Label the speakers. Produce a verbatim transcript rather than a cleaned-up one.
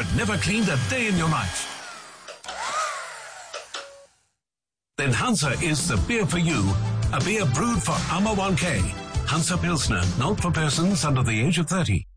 Speaker 1: have never cleaned a day in your life? Then Hansa is the beer for you. A beer brewed for Amma one K. Hansa Pilsner, not for persons under the age of thirty.